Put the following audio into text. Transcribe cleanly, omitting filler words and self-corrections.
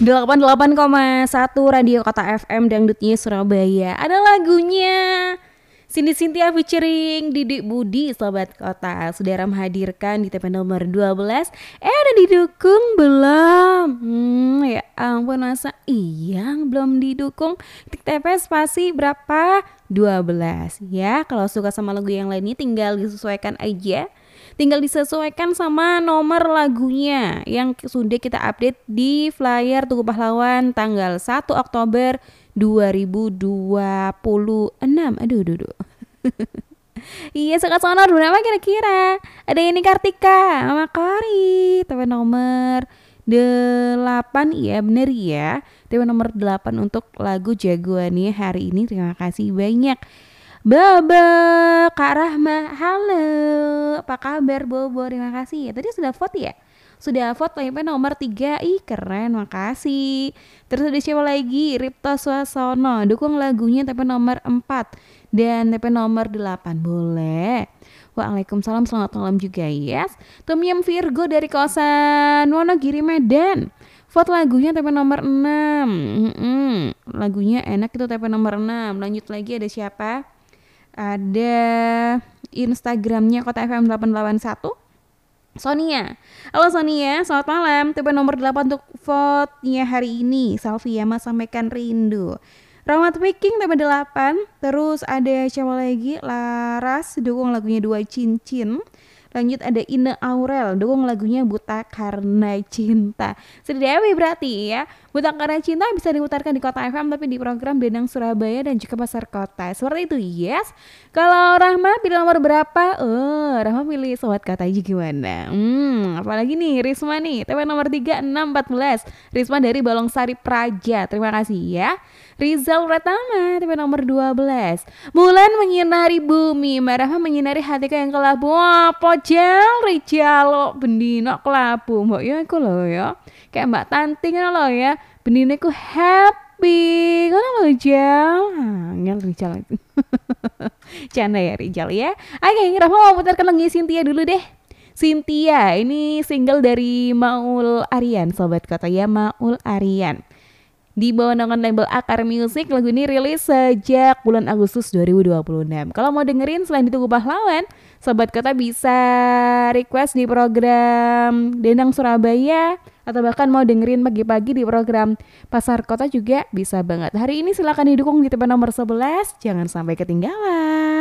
88,1 Radio Kota FM Dangdutnya Surabaya. Ada lagunya Cindy Cynthia featuring Didik Budi, Sobat Kota. Saudara menghadirkan di TP nomor 12. Udah didukung belum? Ya ampun, masa iya belum didukung? Tik TP spasi berapa? 12 ya. Kalau suka sama lagu yang lainnya tinggal disesuaikan aja. Tinggal disesuaikan sama nomor lagunya yang sudah kita update di flyer Tugu Pahlawan tanggal 1 Oktober 2026. Aduh. Iya, suka sonor berapa kira-kira? Ada ini Kartika sama Kori. TP nomor 8, iya bener ya. TP nomor 8 untuk lagu jagoannya hari ini. Terima kasih banyak. Baba, Kak Rahma, halo, apa kabar Bobo, terima kasih ya. Tadi sudah vote ya? Sudah vote TP nomor 3, ih keren, makasih. Terus ada siapa lagi? Ripto Swasono, dukung lagunya TP nomor 4 dan TP nomor 8, boleh. Waalaikumsalam, selamat malam juga yes. Tumyam Virgo dari kawasan Wonogiri Medan. Vote lagunya TP nomor 6. Lagunya enak itu TP nomor 6. Lanjut lagi ada siapa? Ada Instagramnya Kota FM 881 Sonia. Halo Sonia, selamat malam. TP nomor 8 untuk vote-nya hari ini. Salvia Mas sampaikan rindu. Rahmat Viking TP 8. Terus ada siapa lagi? Laras dukung lagunya 2 Cincin. Lanjut ada Ine Aurel, dukung lagunya Buta Karena Cinta. Sedewi berarti ya. Buta Karena Cinta bisa diputarkan di Kota FM tapi di program Dendang Surabaya dan juga Pasar Kota. Seperti itu, yes. Kalau Rahma pilih nomor berapa? Rahma pilih Sobat Kota aja gimana? Apalagi nih Risma nih, TP nomor 3 614. Risma dari Balongsari Praja. Terima kasih ya. Rizal Pratama, TP nomor 12. Bulan menyinari bumi, Rahma menyinari hatiku yang kelabu. Wah, Pojal Rijalo bendino kelabu. Mbak ya iku lho ya. Kayak Mbak Tanti ngono lho ya. Bendine ku happy. Ngono lho Jal. Angel Rijal. Canda ya Rijal ya. Oke, Rahma mau putarkan lagu Cynthia dulu deh. Cynthia, ini single dari Maul Aryan, Sobat Kota ya, Maul Aryan. Di bawah naungan label Akar Music, lagu ini rilis sejak bulan Agustus 2026. Kalau mau dengerin selain di Tugu Pahlawan, Sobat Kota bisa request di program Dendang Surabaya atau bahkan mau dengerin pagi-pagi di program Pasar Kota juga bisa banget. Hari ini silakan didukung di TP nomor 11, jangan sampai ketinggalan.